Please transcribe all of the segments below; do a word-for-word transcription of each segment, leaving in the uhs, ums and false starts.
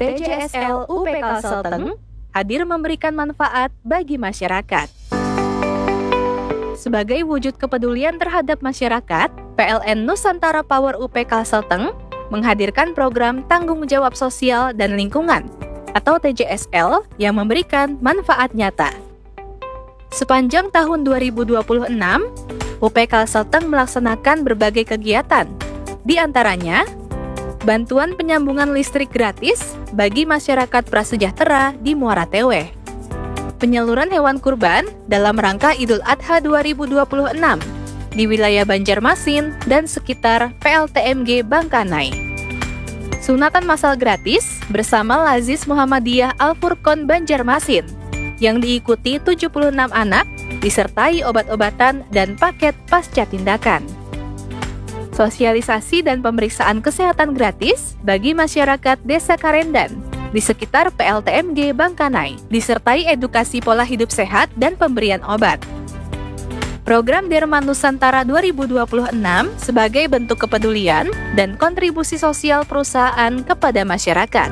T J S L U P Kalselteng hadir memberikan manfaat bagi masyarakat. Sebagai wujud kepedulian terhadap masyarakat, P L N Nusantara Power U P Kalselteng menghadirkan program Tanggung Jawab Sosial dan Lingkungan atau T J S L yang memberikan manfaat nyata. Sepanjang tahun dua ribu dua puluh enam, U P Kalselteng melaksanakan berbagai kegiatan, di antaranya bantuan penyambungan listrik gratis bagi masyarakat prasejahtera di Muara Tewe, penyaluran hewan kurban dalam rangka Idul Adha dua ribu dua puluh enam di wilayah Banjarmasin dan sekitar P L T M G Bangkanai, sunatan massal gratis bersama Lazis Muhammadiyah Al-Furqon Banjarmasin yang diikuti tujuh puluh enam anak disertai obat-obatan dan paket pasca tindakan. Sosialisasi dan pemeriksaan kesehatan gratis bagi masyarakat Desa Karendan di sekitar P L T M G Bangkanai, disertai edukasi pola hidup sehat dan pemberian obat. Program Derma Nusantara dua ribu dua puluh enam sebagai bentuk kepedulian dan kontribusi sosial perusahaan kepada masyarakat.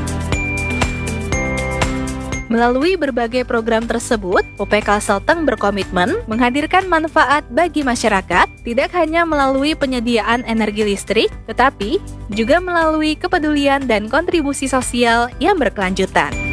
Melalui berbagai program tersebut, U P Kalselteng berkomitmen menghadirkan manfaat bagi masyarakat, tidak hanya melalui penyediaan energi listrik, tetapi juga melalui kepedulian dan kontribusi sosial yang berkelanjutan.